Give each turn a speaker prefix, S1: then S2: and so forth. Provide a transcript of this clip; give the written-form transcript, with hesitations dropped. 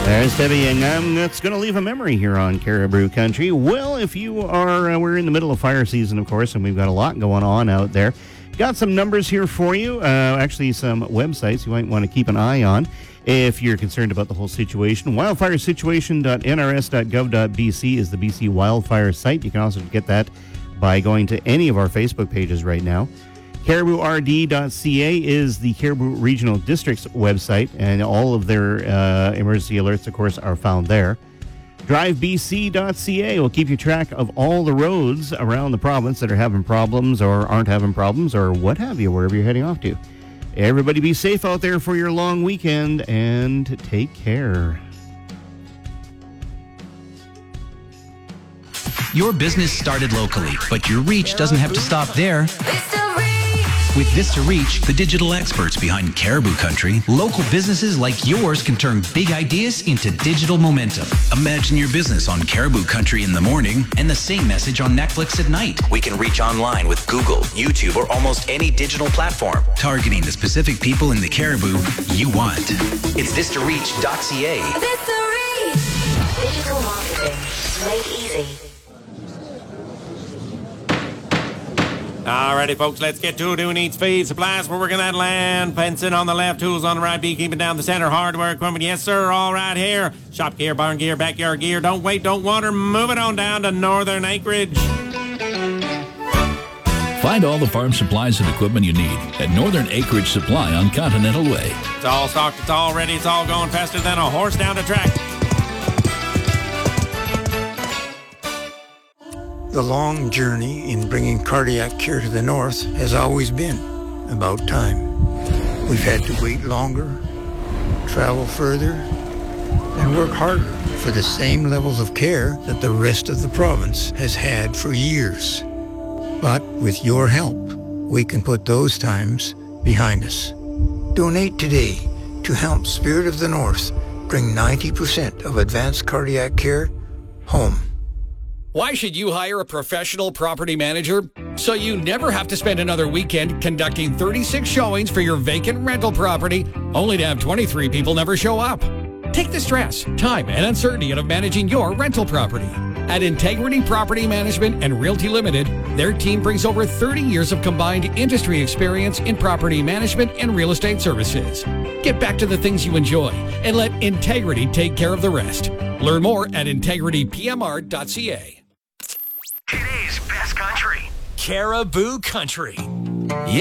S1: There's Debbie Young. That's going to leave a memory here on Caribou Country. Well, if you are, we're in the middle of fire season, of course, and we've got a lot going on out there. Got some numbers here for you. Actually, some websites you might want to keep an eye on if you're concerned about the whole situation. Wildfiresituation.nrs.gov.bc is the BC wildfire site. You can also get that by going to any of our Facebook pages right now. CaribouRD.ca is the Caribou Regional District's website, and all of their emergency alerts, of course, are found there. DriveBC.ca will keep you track of all the roads around the province that are having problems or aren't having problems or what have you, wherever you're heading off to. Everybody be safe out there for your long weekend and take care.
S2: Your business started locally, but your reach doesn't have to stop there. With Vista Reach, the digital experts behind Caribou Country, local businesses like yours can turn big ideas into digital momentum. Imagine your business on Caribou Country in the morning and the same message on Netflix at night. We can reach online with Google, YouTube, or almost any digital platform, targeting the specific people in the Caribou you want. It's VistaReach.ca.
S3: Vista Reach! Digital marketing made easy.
S4: Alrighty, folks, let's get to it. Who needs feed? Supplies for working that land. Fencing on the left, tools on the right, beekeeping down the center, hardware equipment. Yes, sir, all right here. Shop gear, barn gear, backyard gear. Don't wait, don't water. Move it on down to Northern Acreage.
S5: Find all the farm supplies and equipment you need at Northern Acreage Supply on Continental Way.
S4: It's all stocked, it's all ready, it's all going faster than a horse down the track.
S6: The long journey in bringing cardiac care to the north has always been about time. We've had to wait longer, travel further, and work harder for the same levels of care that the rest of the province has had for years. But with your help, we can put those times behind us. Donate today to help Spirit of the North bring 90% of advanced cardiac care home.
S7: Why should you hire a professional property manager? So you never have to spend another weekend conducting 36 showings for your vacant rental property, only to have 23 people never show up. Take the stress, time, and uncertainty out of managing your rental property. At Integrity Property Management and Realty Limited, their team brings over 30 years of combined industry experience in property management and real estate services. Get back to the things you enjoy and let Integrity take care of the rest. Learn more at integritypmr.ca.
S8: Today's best country. Caribou Country.